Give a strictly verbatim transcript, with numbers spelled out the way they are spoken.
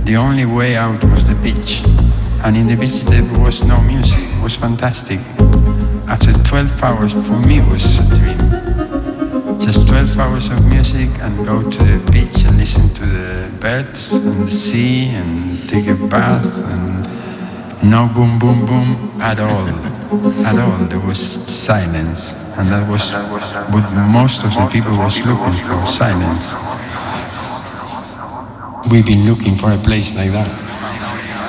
the only way out was the beach. And in the beach there was no music. It was fantastic. After twelve hours, for me it was a dream. Just twelve hours of music and go to the beach and listen to the birds and the sea and take a bath and no boom boom boom at all. At all. There was silence. And that was what most of the people was looking for, silence. We've been looking for a place like that.